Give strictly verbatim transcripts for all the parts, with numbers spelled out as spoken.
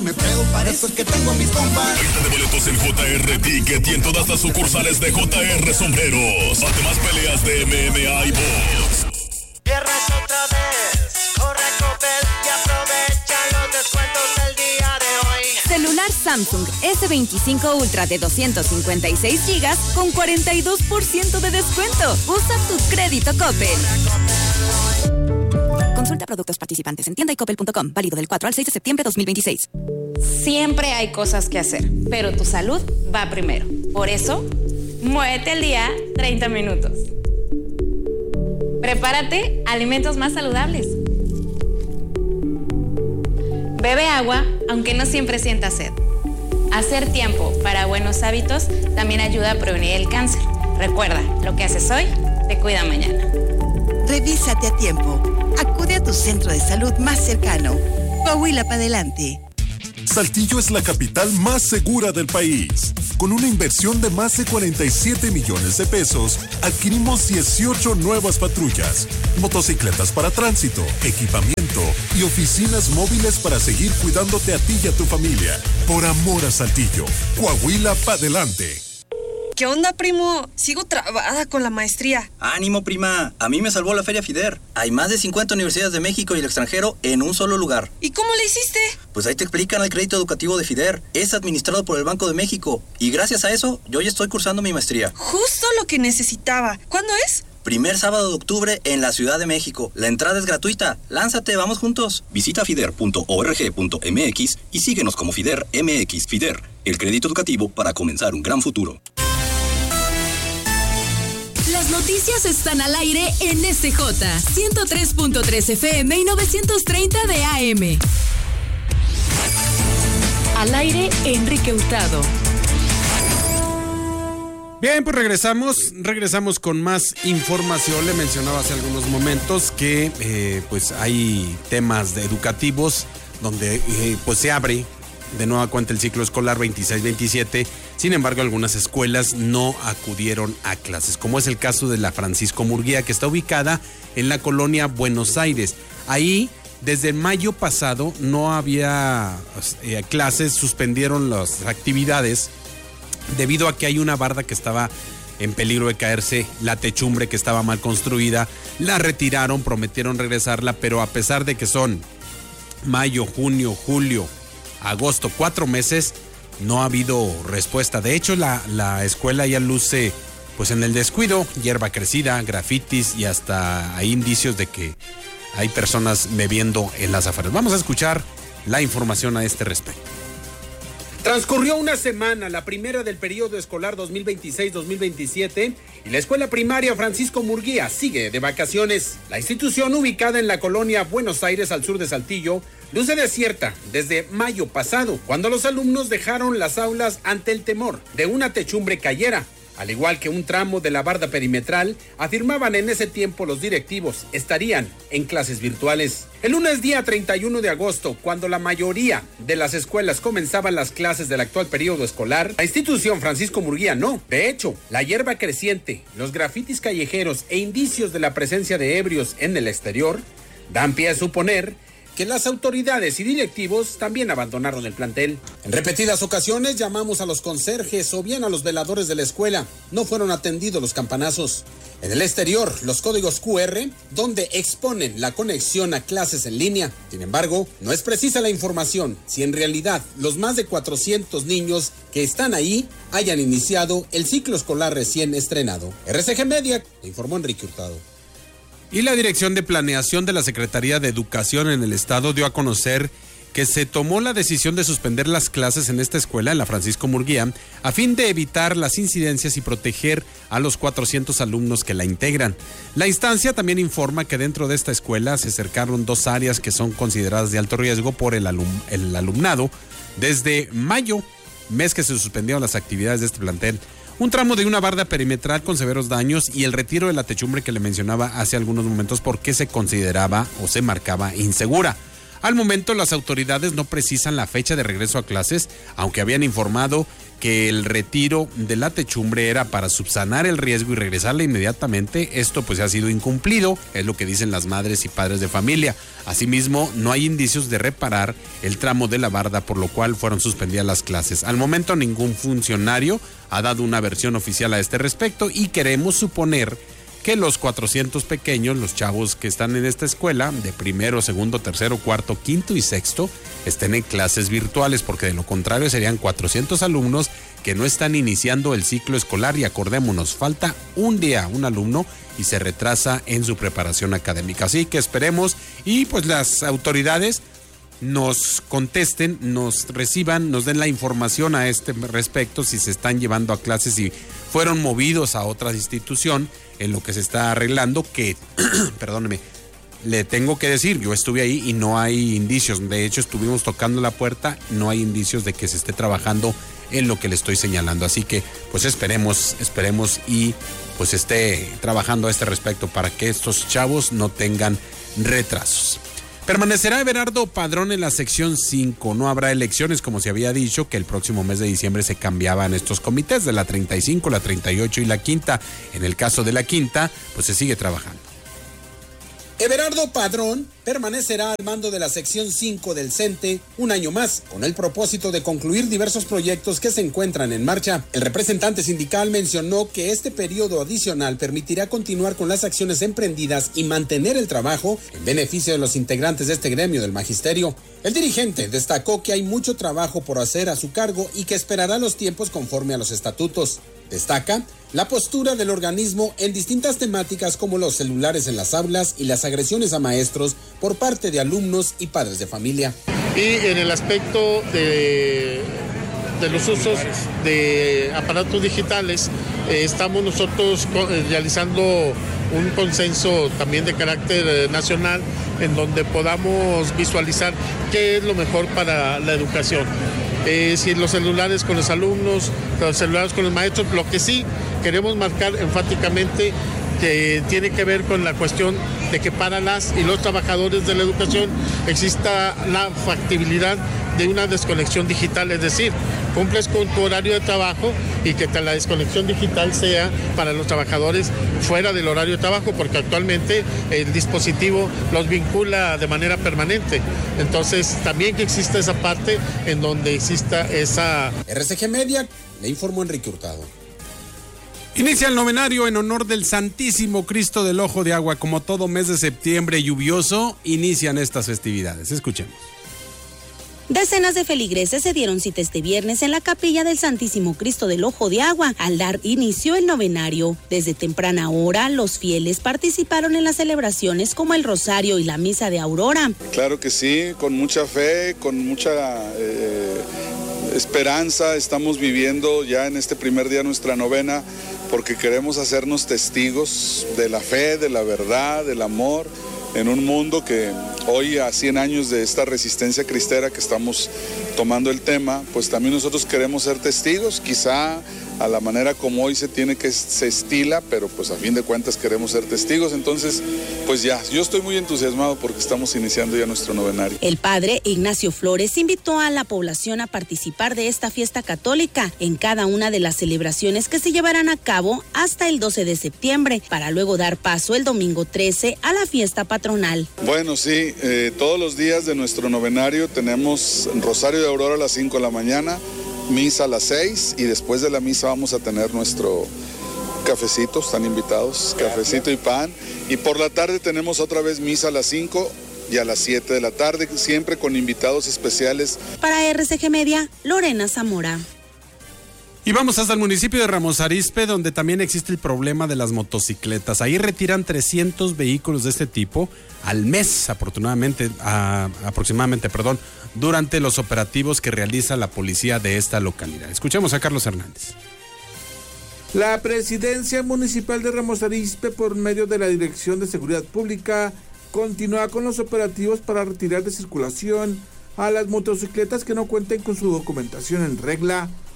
me pedo, para eso es que tengo a mis compas. Venta de boletos en J R Ticket y en todas las sucursales de J R Sombreros. Además, peleas de M M A y box. Viernes otra vez, corre a Coppel y aprovecha los descuentos del día de hoy. Celular Samsung ese veinticinco Ultra de doscientos cincuenta y seis gigas con cuarenta y dos por ciento de descuento. Usa tu crédito Coppel. Consulta productos participantes en tienda y coppel punto com. Válido del cuatro al seis de septiembre de dos mil veintiséis. Siempre hay cosas que hacer, pero tu salud va primero. Por eso, muévete al día treinta minutos. Prepárate alimentos más saludables. Bebe agua, aunque no siempre sientas sed. Hacer tiempo para buenos hábitos también ayuda a prevenir el cáncer. Recuerda, lo que haces hoy te cuida mañana. Revísate a tiempo. Acude a tu centro de salud más cercano. Coahuila para adelante. Saltillo es la capital más segura del país. Con una inversión de más de cuarenta y siete millones de pesos, adquirimos dieciocho nuevas patrullas, motocicletas para tránsito, equipamiento y oficinas móviles para seguir cuidándote a ti y a tu familia. Por amor a Saltillo, Coahuila para adelante. ¿Qué onda, primo? Sigo trabada con la maestría. Ánimo, prima. A mí me salvó la Feria FIDER. Hay más de cincuenta universidades de México y el extranjero en un solo lugar. ¿Y cómo le hiciste? Pues ahí te explican el crédito educativo de FIDER. Es administrado por el Banco de México. Y gracias a eso, yo ya estoy cursando mi maestría. Justo lo que necesitaba. ¿Cuándo es? Primer sábado de octubre en la Ciudad de México. La entrada es gratuita. Lánzate, vamos juntos. Visita fider punto org punto m x y síguenos como FIDER M X. FIDER, el crédito educativo para comenzar un gran futuro. Las noticias están al aire en S J ciento tres punto tres F M y novecientos treinta de A M. Al aire, Enrique Hurtado. Bien, pues regresamos, regresamos con más información. Le mencionaba hace algunos momentos que eh, pues hay temas de educativos donde eh, pues se abre de nueva cuenta el ciclo escolar veintiséis veintisiete. Sin embargo, algunas escuelas no acudieron a clases, como es el caso de la Francisco Murguía, que está ubicada en la colonia Buenos Aires. Ahí, desde mayo pasado, no había eh, clases, suspendieron las actividades debido a que hay una barda que estaba en peligro de caerse, la techumbre que estaba mal construida, la retiraron, prometieron regresarla, pero a pesar de que son mayo, junio, julio, agosto, cuatro meses, no ha habido respuesta. De hecho, la, la escuela ya luce pues en el descuido, hierba crecida, grafitis y hasta hay indicios de que hay personas bebiendo en las afueras. Vamos a escuchar la información a este respecto. Transcurrió una semana, la primera del periodo escolar dos mil veintiséis dos mil veintisiete, y la escuela primaria Francisco Murguía sigue de vacaciones. La institución, ubicada en la colonia Buenos Aires al sur de Saltillo, luce desierta desde mayo pasado, cuando los alumnos dejaron las aulas ante el temor de una techumbre cayera. Al igual que un tramo de la barda perimetral, afirmaban en ese tiempo los directivos, estarían en clases virtuales. El lunes día treinta y uno de agosto, cuando la mayoría de las escuelas comenzaban las clases del actual periodo escolar, la institución Francisco Murguía no. De hecho, la hierba creciente, los grafitis callejeros e indicios de la presencia de ebrios en el exterior dan pie a suponer que las autoridades y directivos también abandonaron el plantel. En repetidas ocasiones llamamos a los conserjes o bien a los veladores de la escuela. No fueron atendidos los campanazos. En el exterior, los códigos cu erre, donde exponen la conexión a clases en línea. Sin embargo, no es precisa la información si en realidad los más de cuatrocientos niños que están ahí hayan iniciado el ciclo escolar recién estrenado. R C G Media, informó Enrique Hurtado. Y la Dirección de Planeación de la Secretaría de Educación en el Estado dio a conocer que se tomó la decisión de suspender las clases en esta escuela, en la Francisco Murguía, a fin de evitar las incidencias y proteger a los cuatrocientos alumnos que la integran. La instancia también informa que dentro de esta escuela se cercaron dos áreas que son consideradas de alto riesgo por el, alum- el alumnado desde mayo, mes que se suspendieron las actividades de este plantel. Un tramo de una barda perimetral con severos daños y el retiro de la techumbre que le mencionaba hace algunos momentos porque se consideraba o se marcaba insegura. Al momento, las autoridades no precisan la fecha de regreso a clases, aunque habían informado que el retiro de la techumbre era para subsanar el riesgo y regresarla inmediatamente. Esto pues ha sido incumplido, es lo que dicen las madres y padres de familia. Asimismo, no hay indicios de reparar el tramo de la barda, por lo cual fueron suspendidas las clases. Al momento, ningún funcionario ha dado una versión oficial a este respecto y queremos suponer que los cuatrocientos pequeños, los chavos que están en esta escuela, de primero, segundo, tercero, cuarto, quinto y sexto, estén en clases virtuales, porque de lo contrario serían cuatrocientos alumnos que no están iniciando el ciclo escolar y acordémonos, falta un día un alumno y se retrasa en su preparación académica. Así que esperemos y pues las autoridades nos contesten, nos reciban, nos den la información a este respecto, si se están llevando a clases y fueron movidos a otra institución en lo que se está arreglando, que, perdóneme, le tengo que decir, yo estuve ahí y no hay indicios, de hecho estuvimos tocando la puerta, no hay indicios de que se esté trabajando en lo que le estoy señalando, así que pues esperemos, esperemos y pues esté trabajando a este respecto para que estos chavos no tengan retrasos. Permanecerá Everardo Padrón en la sección cinco. No habrá elecciones, como se había dicho, que el próximo mes de diciembre se cambiaban estos comités de la treinta y cinco, la treinta y ocho y la quinta. En el caso de la quinta, pues se sigue trabajando. Everardo Padrón permanecerá al mando de la sección cinco del CENTE un año más, con el propósito de concluir diversos proyectos que se encuentran en marcha. El representante sindical mencionó que este periodo adicional permitirá continuar con las acciones emprendidas y mantener el trabajo en beneficio de los integrantes de este gremio del magisterio. El dirigente destacó que hay mucho trabajo por hacer a su cargo y que esperará los tiempos conforme a los estatutos. Destaca la postura del organismo en distintas temáticas como los celulares en las aulas y las agresiones a maestros por parte de alumnos y padres de familia. Y en el aspecto de, de los usos de aparatos digitales, eh, estamos nosotros realizando un consenso también de carácter eh, nacional en donde podamos visualizar qué es lo mejor para la educación. Eh, si los celulares con los alumnos, los celulares con los maestros, lo que sí queremos marcar enfáticamente que tiene que ver con la cuestión de que para las y los trabajadores de la educación exista la factibilidad de una desconexión digital, es decir, cumples con tu horario de trabajo y que la desconexión digital sea para los trabajadores fuera del horario de trabajo, porque actualmente el dispositivo los vincula de manera permanente. Entonces, también que exista esa parte en donde exista esa... R C G Media, le informó Enrique Hurtado. Inicia el novenario en honor del Santísimo Cristo del Ojo de Agua. Como todo mes de septiembre lluvioso, inician estas festividades. Escuchemos. Decenas de feligreses se dieron cita este viernes en la capilla del Santísimo Cristo del Ojo de Agua al dar inicio el novenario. Desde temprana hora, los fieles participaron en las celebraciones como el Rosario y la Misa de Aurora. Claro que sí, con mucha fe, con mucha eh, esperanza, estamos viviendo ya en este primer día nuestra novena, porque queremos hacernos testigos de la fe, de la verdad, del amor, en un mundo que hoy, a cien años de esta resistencia cristera que estamos tomando el tema, pues también nosotros queremos ser testigos, quizá a la manera como hoy se tiene que se estila, pero pues a fin de cuentas queremos ser testigos. Entonces, pues ya, yo estoy muy entusiasmado porque estamos iniciando ya nuestro novenario. El padre Ignacio Flores invitó a la población a participar de esta fiesta católica en cada una de las celebraciones que se llevarán a cabo hasta el doce de septiembre, para luego dar paso el domingo trece a la fiesta patronal. Bueno, sí, eh, todos los días de nuestro novenario tenemos Rosario de Aurora a las cinco de la mañana, misa a las seis, y después de la misa vamos a tener nuestro cafecito, están invitados, cafecito y pan, y por la tarde tenemos otra vez misa a las cinco y a las siete de la tarde, siempre con invitados especiales. Para R C G Media, Lorena Zamora. Y vamos hasta el municipio de Ramos Arizpe, donde también existe el problema de las motocicletas. Ahí retiran trescientos vehículos de este tipo al mes, afortunadamente, a, aproximadamente, perdón, durante los operativos que realiza la policía de esta localidad. Escuchemos a Carlos Hernández. La Presidencia Municipal de Ramos Arizpe, por medio de la Dirección de Seguridad Pública, continúa con los operativos para retirar de circulación a las motocicletas que no cuenten con su documentación en regla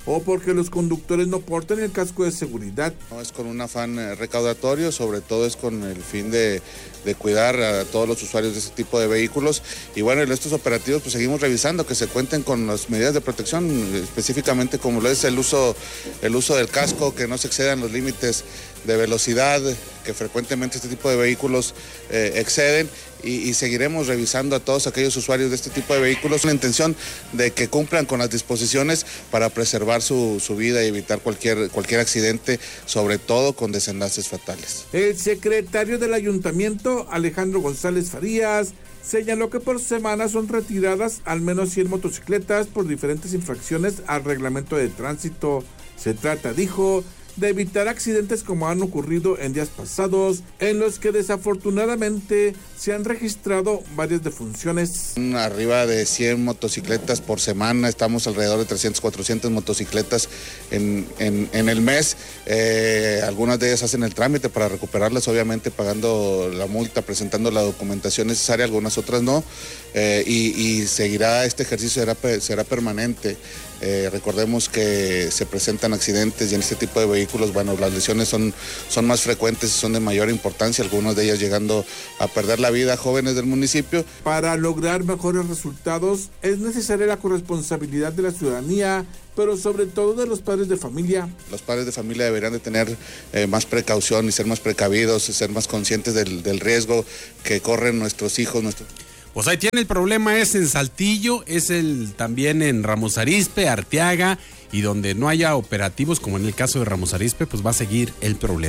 o porque los conductores no portan el casco de seguridad. No es con un afán recaudatorio, sobre todo es con el fin de, de cuidar a todos los usuarios de este tipo de vehículos. Y bueno, en estos operativos pues seguimos revisando que se cuenten con las medidas de protección, específicamente como lo es el uso, el uso del casco, que no se excedan los límites de velocidad que frecuentemente este tipo de vehículos eh, exceden. Y, y seguiremos revisando a todos aquellos usuarios de este tipo de vehículos con la intención de que cumplan con las disposiciones para preservar su, su vida y evitar cualquier, cualquier accidente, sobre todo con desenlaces fatales. El secretario del ayuntamiento, Alejandro González Farías, señaló que por semana son retiradas al menos cien motocicletas por diferentes infracciones al reglamento de tránsito. Se trata, dijo, de evitar accidentes como han ocurrido en días pasados, en los que desafortunadamente se han registrado varias defunciones. Arriba de cien motocicletas por semana, estamos alrededor de trescientas, cuatrocientas motocicletas en, en, en el mes. Eh, algunas de ellas hacen el trámite para recuperarlas, obviamente pagando la multa, presentando la documentación necesaria, algunas otras no. Eh, y, y seguirá, este ejercicio será, será permanente. Eh, recordemos que se presentan accidentes y en este tipo de vehículos, bueno, las lesiones son, son más frecuentes y son de mayor importancia, algunas de ellas llegando a perder la vida a jóvenes del municipio. Para lograr mejores resultados es necesaria la corresponsabilidad de la ciudadanía, pero sobre todo de los padres de familia. Los padres de familia deberían de tener eh, más precaución y ser más precavidos, ser más conscientes del, del riesgo que corren nuestros hijos, nuestros... Pues ahí tiene, el problema es en Saltillo, es el también en Ramos Arizpe, Arteaga, y donde no haya operativos, como en el caso de Ramos Arizpe, pues va a seguir el problema.